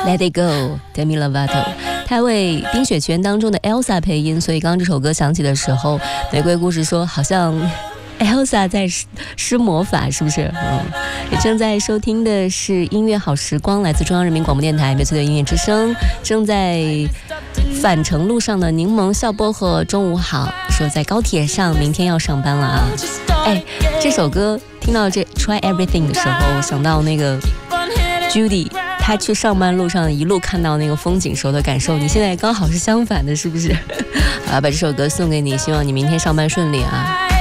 Let It Go Demi Lovato， 他为《冰雪奇缘》当中的 Elsa 配音，所以刚刚这首歌响起的时候，玫瑰故事说好像 Elsa 在施魔法，是不是？也正在收听的是音乐好时光，来自中央人民广播电台美翠的音乐之声。正在返程路上的柠檬笑薄荷，中午好，说在高铁上，明天要上班了啊！哎，这首歌听到这 Try Everything 的时候，想到那个 Judy， 她去上班路上一路看到那个风景时候的感受，你现在刚好是相反的，是不是？好，把这首歌送给你，希望你明天上班顺利啊！